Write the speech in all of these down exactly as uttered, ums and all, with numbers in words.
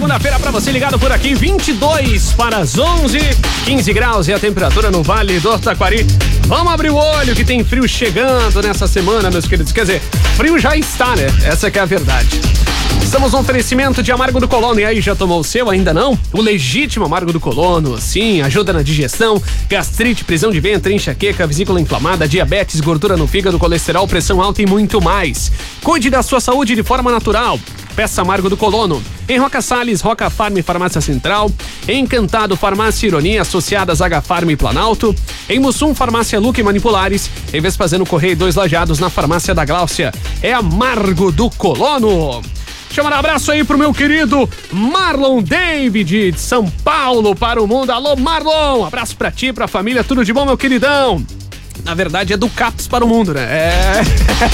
segunda-feira pra você ligado por aqui, vinte e dois para as onze, quinze graus e a temperatura no Vale do Taquari. Vamos abrir o olho que tem frio chegando nessa semana, meus queridos. Quer dizer, frio já está, né? Essa que é a verdade. Estamos no oferecimento de Amargo do Colono. E aí, já tomou o seu? Ainda não? O legítimo Amargo do Colono, sim, ajuda na digestão, gastrite, prisão de ventre, enxaqueca, vesícula inflamada, diabetes, gordura no fígado, colesterol, pressão alta e muito mais. Cuide da sua saúde de forma natural. Peça Amargo do Colono. Em Roca Salles, Roca Farm Farmácia Central. Em Encantado, Farmácia Ironia, associadas H Farm e Planalto. Em Mussum, Farmácia Luque Manipulares. Em Vespasiano Correia, dois Lajados, na Farmácia da Gláucia. É Amargo do Colono. Deixa eu mandar um abraço aí pro meu querido Marlon David, de São Paulo para o mundo. Alô, Marlon! Abraço pra ti, pra família, tudo de bom, meu queridão? Na verdade é do Caps para o mundo, né? É.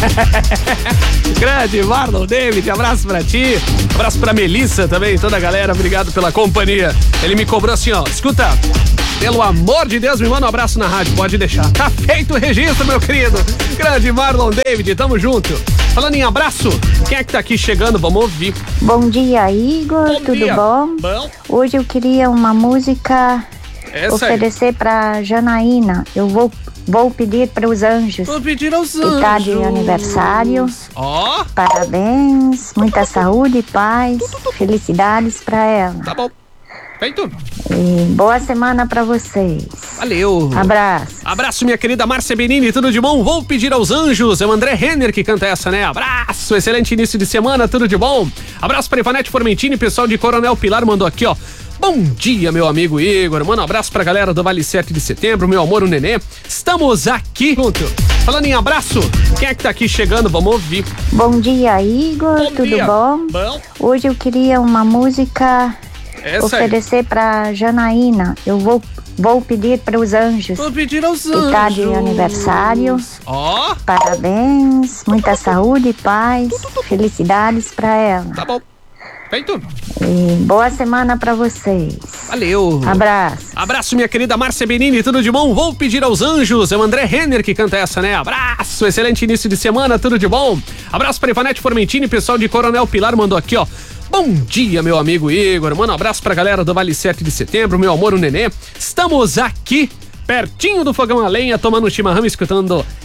Grande Marlon David, abraço pra ti. Abraço pra Melissa também, toda a galera, obrigado pela companhia. Ele me cobrou assim, ó, escuta, pelo amor de Deus, me manda um abraço na rádio, pode deixar. Tá feito o registro, meu querido. Grande Marlon David, tamo junto. Falando em abraço, quem é que tá aqui chegando? Vamos ouvir. Bom dia, Igor, bom tudo dia. bom? Bom. Hoje eu queria uma música Essa oferecer aí. pra Janaína. Eu vou, vou pedir para os anjos. Vou pedir aos anjos. Que tá de aniversário. Ó. Oh. Parabéns, muita saúde, paz, felicidades pra ela. Tá bom. Feito. E boa semana pra vocês. Valeu. Abraço. Abraço, minha querida Márcia Benini, tudo de bom? Vou pedir aos anjos. É o André Renner que canta essa, né? Abraço, excelente início de semana, tudo de bom? Abraço pra Ivanete Formentini, pessoal de Coronel Pilar mandou aqui, ó. Bom dia, meu amigo Igor. Manda um abraço pra galera do Vale sete de Setembro, meu amor, o Nenê. Estamos aqui junto. Falando em abraço, quem é que tá aqui chegando? Vamos ouvir. Bom dia, Igor. Bom tudo dia. bom? Bom. Hoje eu queria uma música Essa oferecer aí. pra Janaína. Eu vou, vou pedir para os anjos. Vou pedir aos que anjos. Que tá de aniversário. Ó. Oh. Parabéns, muita saúde, paz, felicidades pra ela. Tá bom. Feito. E boa semana pra vocês. Valeu. Abraço. Abraço, minha querida Márcia Benini, tudo de bom? Vou pedir aos anjos. É o André Renner que canta essa, né? Abraço, excelente início de semana, tudo de bom? Abraço pra Ivanete Formentini, pessoal de Coronel Pilar mandou aqui, ó. Bom dia, meu amigo Igor. Manda um abraço pra galera do Vale sete de Setembro, meu amor, o Nenê. Estamos aqui pertinho do fogão a lenha, tomando um chimarrão, escutando